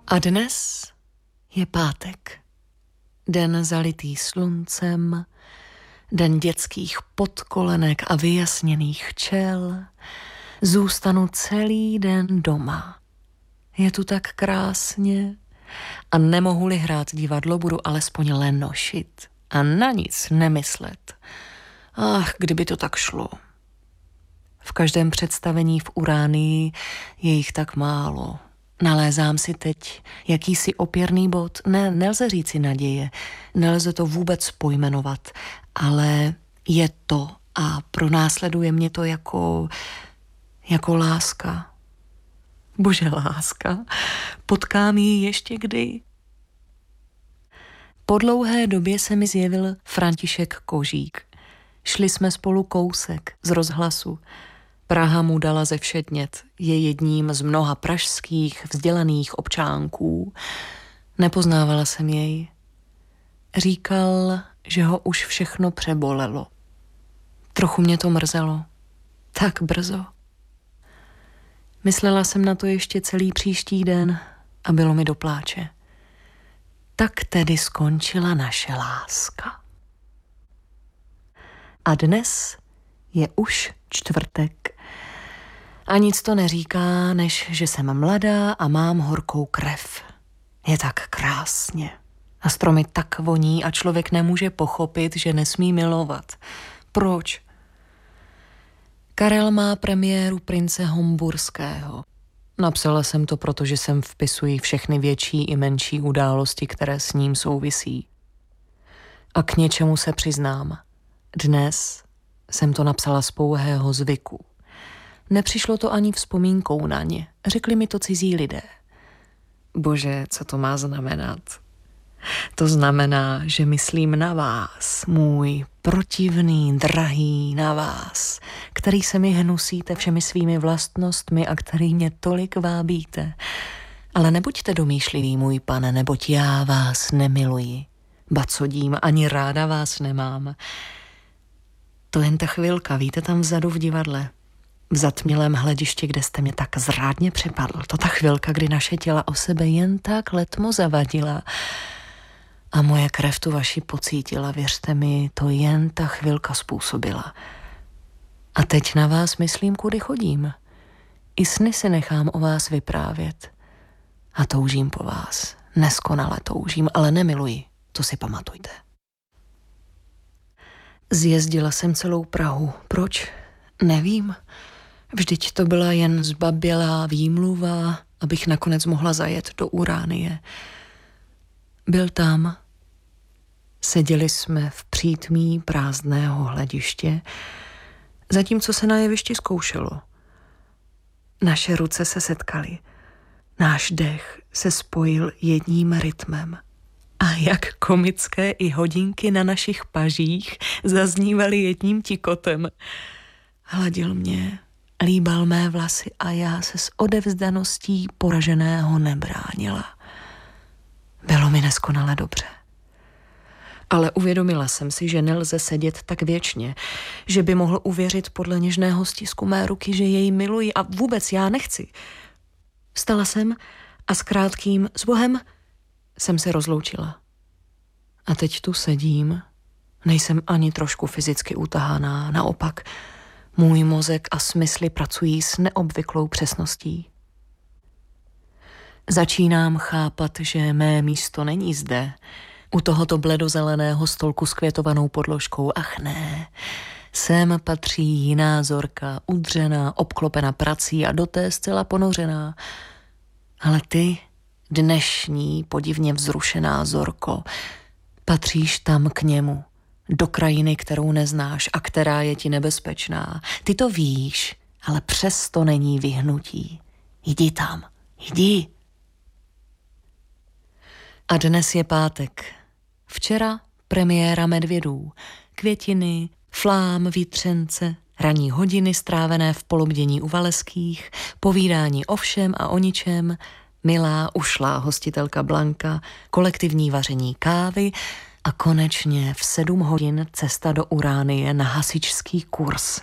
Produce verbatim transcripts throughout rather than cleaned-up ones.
A dnes je pátek. Den zalitý sluncem, den dětských podkolenek a vyjasněných čel. Zůstanu celý den doma. Je tu tak krásně a nemohu-li hrát divadlo, budu alespoň lenošit a na nic nemyslet. Ach, kdyby to tak šlo. V každém představení v Uránii je jich tak málo. Nalézám si teď jakýsi opěrný bod. Ne, nelze říci naděje, nelze to vůbec pojmenovat, ale je to a pronásleduje mě to jako, jako láska. Bože, láska, potkám ji ještě kdy? Po dlouhé době se mi zjevil František Kožík. Šli jsme spolu kousek z rozhlasu. Praha mu dala zevšednět, je jedním z mnoha pražských vzdělaných občánků. Nepoznávala jsem jej. Říkal, že ho už všechno přebolelo. Trochu mě to mrzelo. Tak brzo. Myslela jsem na to ještě celý příští den a bylo mi do pláče. Tak tedy skončila naše láska. A dnes je už čtvrtek. A nic to neříká, než že jsem mladá a mám horkou krev. Je tak krásně. A stromy tak voní a člověk nemůže pochopit, že nesmí milovat. Proč? Karel má premiéru Prince Homburského. Napsala jsem to, protože sem vpisuji všechny větší i menší události, které s ním souvisí. A k něčemu se přiznám. Dnes jsem to napsala z pouhého zvyku. Nepřišlo to ani vzpomínkou na ně. Řekli mi to cizí lidé. Bože, co to má znamenat? To znamená, že myslím na vás, můj protivný, drahý, na vás, který se mi hnusíte všemi svými vlastnostmi a který mě tolik vábíte. Ale nebuďte domýšlivý, můj pane, neboť já vás nemiluji. Ba co dím, ani ráda vás nemám. To jen ta chvilka, víte, tam vzadu v divadle, v zatmělém hledišti, kde jste mě tak zrádně přepadl. To ta chvilka, kdy naše těla o sebe jen tak letmo zavadila a moje krev tu vaši pocítila, věřte mi, to jen ta chvilka způsobila. A teď na vás myslím, kudy chodím. I sny si nechám o vás vyprávět. A toužím po vás. Neskonale toužím, ale nemiluji. To si pamatujte. Zjezdila jsem celou Prahu. Proč? Nevím. Vždyť to byla jen zbabělá výmluva, abych nakonec mohla zajet do Uránie. Byl tam. Seděli jsme v přítmí prázdného hlediště, zatímco se na jevišti zkoušelo. Naše ruce se setkaly. Náš dech se spojil jedním rytmem. A jak komické i hodinky na našich pažích zaznívaly jedním tikotem. Hladil mě, líbal mé vlasy a já se s odevzdaností poraženého nebránila. Bylo mi neskonale dobře. Ale uvědomila jsem si, že nelze sedět tak věčně, že by mohl uvěřit podle něžného stisku mé ruky, že jej miluji a vůbec já nechci. Vstala jsem a s krátkým s Bohem jsem se rozloučila. A teď tu sedím, nejsem ani trošku fyzicky utahaná, naopak můj mozek a smysly pracují s neobvyklou přesností. Začínám chápat, že mé místo není zde, u tohoto bledozeleného stolku s květovanou podložkou. Ach ne, sem patří jiná Zorka, udřená, obklopena prací a do té zcela ponořená. Ale ty, dnešní, podivně vzrušená Zorko, patříš tam k němu, do krajiny, kterou neznáš a která je ti nebezpečná. Ty to víš, ale přesto není vyhnutí. Jdi tam, jdi. A dnes je pátek. Včera premiéra Medvědů. Květiny, flám, vítřence, ranní hodiny strávené v polobdění u Valeských, povídání o všem a o ničem, milá ušlá hostitelka Blanka, kolektivní vaření kávy a konečně v sedm hodin cesta do Uránie na hasičský kurz.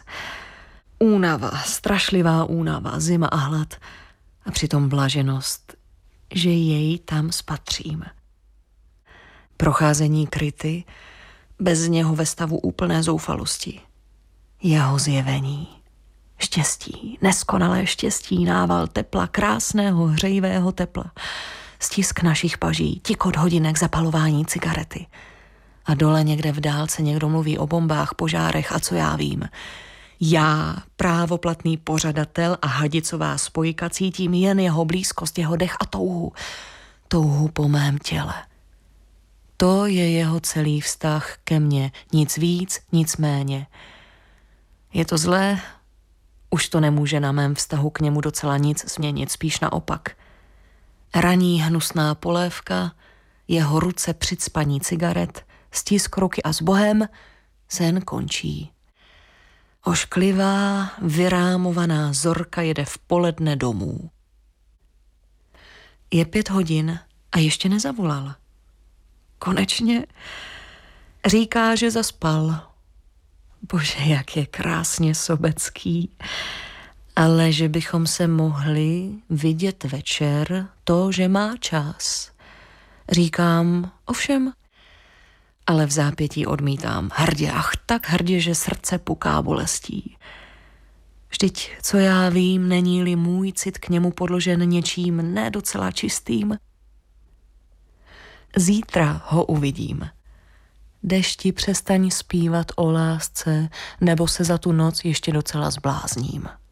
Únava, strašlivá únava, zima a hlad a přitom blaženost. že jej tam spatřím. Procházení kryty, bez něho ve stavu úplné zoufalosti. Jeho zjevení. Štěstí, neskonalé štěstí, nával tepla, krásného hřejivého tepla. Stisk našich paží, tikot hodinek, zapalování cigarety. A dole někde v dálce někdo mluví o bombách, požárech a co já vím. Já, právoplatný pořadatel a hadicová spojka, cítím jen jeho blízkost, jeho dech a touhu. Touhu po mém těle. To je jeho celý vztah ke mně, nic víc, nic méně. Je to zlé? Už to nemůže na mém vztahu k němu docela nic změnit, spíš naopak. Raní hnusná polévka, jeho ruce při cpaní cigaret, stisk ruky a s Bohem, sen končí. Ošklivá, vyrámovaná zorka jede v poledne domů. Je pět hodin a ještě nezavolal. Konečně říká, že zaspal. Bože, jak je krásně sobecký. Ale že bychom se mohli vidět večer, to, že má čas. Říkám, ovšem, ale v zápětí odmítám. Hrdě, ach tak hrdě, že srdce puká bolestí. Vždyť, co já vím, není-li můj cit k němu podložen něčím ne docela čistým. Zítra ho uvidím. Dešti, přestaň zpívat o lásce, nebo se za tu noc ještě docela zblázním.